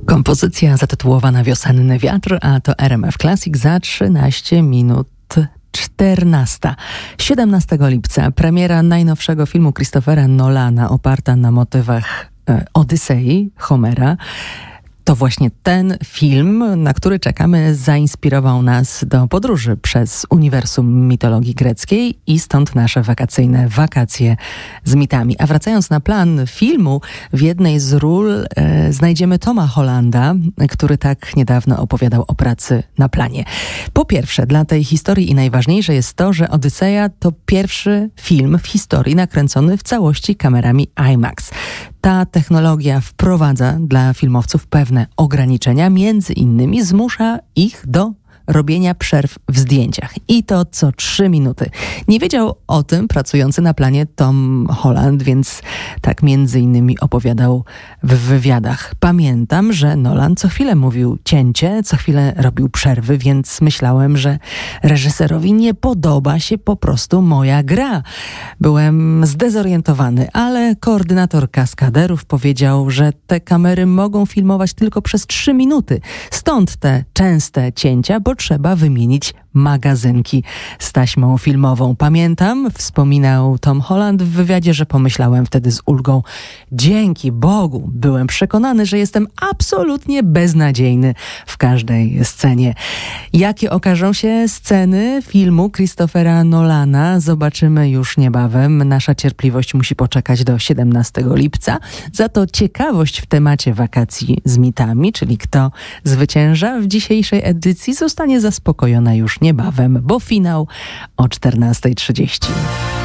Kompozycja zatytułowana Wiosenny wiatr, a to RMF Classic za 13 minut 14. 17 lipca premiera najnowszego filmu Christophera Nolana oparta na motywach Odysei Homera. To właśnie ten film, na który czekamy, zainspirował nas do podróży przez uniwersum mitologii greckiej i stąd nasze wakacyjne wakacje z mitami. A wracając na plan filmu, w jednej z ról znajdziemy Toma Hollanda, który tak niedawno opowiadał o pracy na planie. Po pierwsze, dla tej historii i najważniejsze jest to, że Odyseja to pierwszy film w historii nakręcony w całości kamerami IMAX. Ta technologia wprowadza dla filmowców pewne ograniczenia, między innymi zmusza ich do robienia przerw w zdjęciach. I to co 3 minuty. Nie wiedział o tym pracujący na planie Tom Holland, więc tak między innymi opowiadał w wywiadach. Pamiętam, że Nolan co chwilę mówił cięcie, co chwilę robił przerwy, więc myślałem, że reżyserowi nie podoba się po prostu moja gra. Byłem zdezorientowany, ale koordynator kaskaderów powiedział, że te kamery mogą filmować tylko przez 3 minuty. Stąd te częste cięcia, bo trzeba wymienić magazynki z taśmą filmową. Pamiętam, wspominał Tom Holland w wywiadzie, że pomyślałem wtedy z ulgą: dzięki Bogu, byłem przekonany, że jestem absolutnie beznadziejny w każdej scenie. Jakie okażą się sceny filmu Christophera Nolana, zobaczymy już niebawem. Nasza cierpliwość musi poczekać do 17 lipca. Za to ciekawość w temacie wakacji z mitami, czyli kto zwycięża w dzisiejszej edycji, zostanie zaspokojona już niebawem, bo finał o 14:30.